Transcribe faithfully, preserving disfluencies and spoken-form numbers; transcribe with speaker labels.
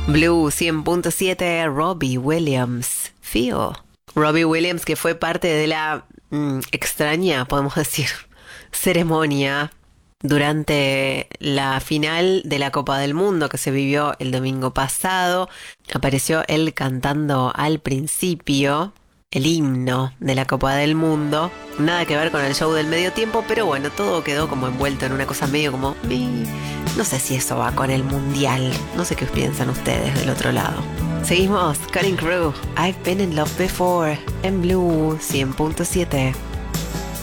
Speaker 1: Blue cien punto siete, Robbie Williams, Feel. Robbie Williams, que fue parte de la mm, extraña, podemos decir, ceremonia durante la final de la Copa del Mundo que se vivió el domingo pasado. Apareció él cantando al principio el himno de la Copa del Mundo. Nada que ver con el show del medio tiempo, pero bueno, todo quedó como envuelto en una cosa medio como... "Mi". No sé si eso va con el mundial. No sé qué piensan ustedes del otro lado. Seguimos, Cutting Crew, I've Been in Love Before, en Blue cien punto siete.